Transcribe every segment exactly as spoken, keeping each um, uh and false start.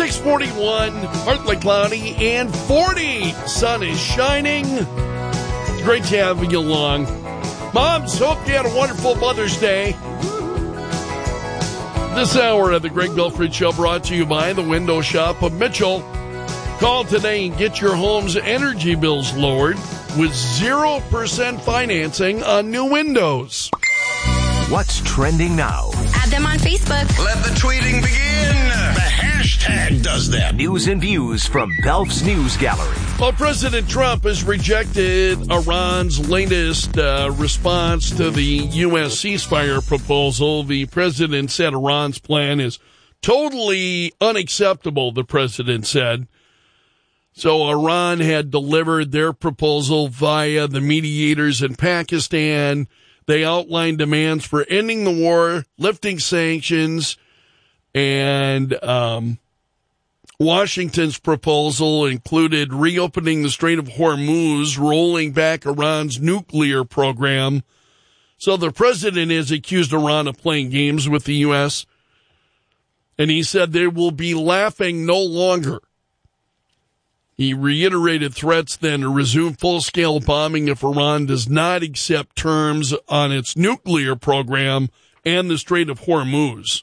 six forty-one, partly cloudy, and forty. Sun is shining. It's great to have you along. Moms, hope you had a wonderful Mother's Day. This hour of the Greg Belford Show brought to you by the Window Shop of Mitchell. Call today and get your home's energy bills lowered with zero percent financing on new windows. What's trending now? Add them on Facebook. Let the tweeting begin. The hashtag does that. News and views from Belf's News Gallery. Well, President Trump has rejected Iran's latest uh, response to the U S ceasefire proposal. The president said Iran's plan is totally unacceptable, the president said. So Iran had delivered their proposal via the mediators in Pakistan. They outlined demands for ending the war, lifting sanctions, and um, Washington's proposal included reopening the Strait of Hormuz, rolling back Iran's nuclear program. So the president has accused Iran of playing games with the U S, and he said they will be laughing no longer. He reiterated threats then to resume full-scale bombing if Iran does not accept terms on its nuclear program and the Strait of Hormuz.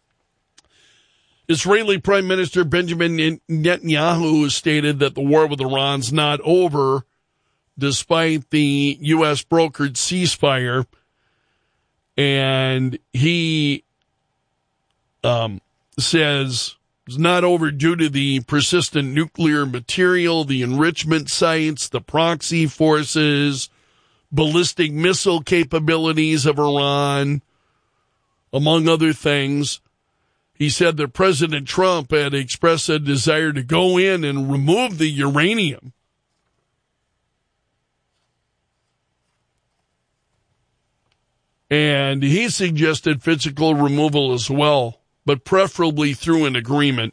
Israeli Prime Minister Benjamin Netanyahu stated that the war with Iran's not over, despite the U S brokered ceasefire, and he um, says it's not over due to the persistent nuclear material, the enrichment sites, the proxy forces, ballistic missile capabilities of Iran, among other things. He said that President Trump had expressed a desire to go in and remove the uranium. And he suggested physical removal as well, but preferably through an agreement.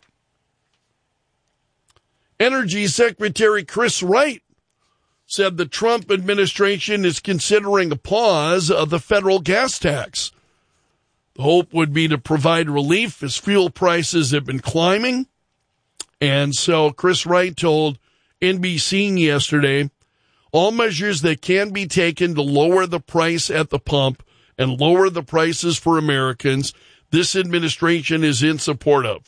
Energy Secretary Chris Wright said the Trump administration is considering a pause of the federal gas tax. The hope would be to provide relief as fuel prices have been climbing. And so Chris Wright told N B C yesterday, all measures that can be taken to lower the price at the pump and lower the prices for Americans, this administration is in support of.